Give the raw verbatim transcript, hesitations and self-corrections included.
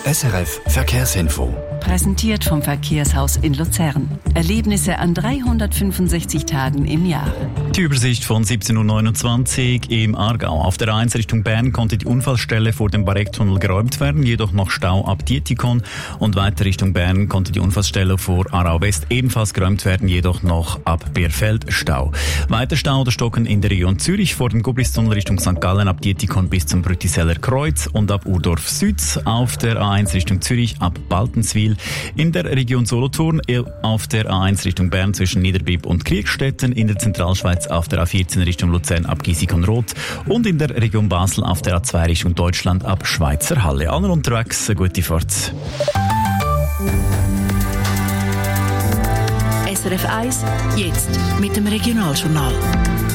S R F Verkehrsinfo. Präsentiert vom Verkehrshaus in Luzern. Erlebnisse an dreihundertfünfundsechzig Tagen im Jahr. Die Übersicht von siebzehn Uhr neunundzwanzig im Aargau. Auf der A eins Richtung Bern konnte die Unfallstelle vor dem Barecktunnel geräumt werden, jedoch noch Stau ab Dietikon. Und weiter Richtung Bern konnte die Unfallstelle vor Aarau West ebenfalls geräumt werden, jedoch noch ab Bierfeld Stau. Weiter Stau oder Stocken in der Region Zürich vor dem Gubristunnel Richtung Sankt Gallen ab Dietikon bis zum Brütiseller Kreuz und ab Urdorf Süd. Auf der A eins Richtung Zürich ab Baltenswil. In der Region Solothurn auf der A eins Richtung Bern zwischen Niederbipp und Kriegstetten. In der Zentralschweiz auf der A vierzehn Richtung Luzern ab Gisikon-Rot. Und in der Region Basel auf der A zwei Richtung Deutschland ab Schweizer Halle. Alle unterwegs, eine gute Fahrt. S R F eins, jetzt mit dem Regionaljournal.